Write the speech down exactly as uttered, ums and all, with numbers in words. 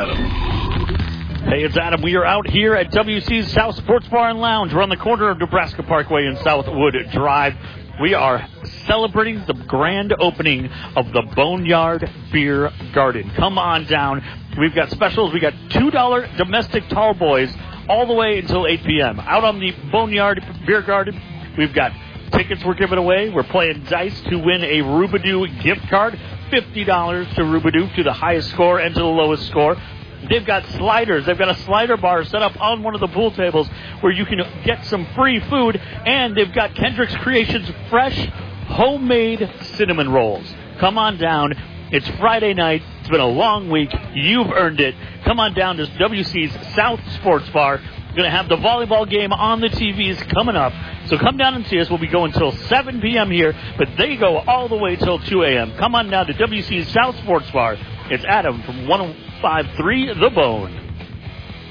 Adam. Hey, it's Adam. We are out here at W C's South Sports Bar and Lounge. We're on the corner of Nebraska Parkway and Southwood Drive. We are celebrating the grand opening of the Boneyard Beer Garden. Come on down. We've got specials. We got two dollars domestic tall boys all the way until eight p.m. Out on the Boneyard Beer Garden, we've got tickets we're giving away. We're playing dice to win a Rubadoo gift card. fifty dollars to Rubadoo, to the highest score and to the lowest score. They've got sliders. They've got a slider bar set up on one of the pool tables where you can get some free food. And they've got Kendrick's Creations fresh homemade cinnamon rolls. Come on down. It's Friday night. It's been a long week. You've earned it. Come on down to W C's South Sports Bar. We're going to have the volleyball game on the T Vs coming up. So come down and see us. We'll be going till seven p.m. here, but they go all the way till two a.m. Come on down to W C's South Sports Bar. It's Adam from one oh five point three The Bone.